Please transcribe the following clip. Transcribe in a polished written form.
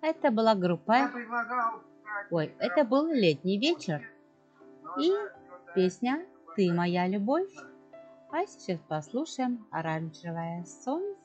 Это была группа, Я предлагал это был летний вечер. И песня «Ты моя любовь». А сейчас послушаем «Оранжевое солнце».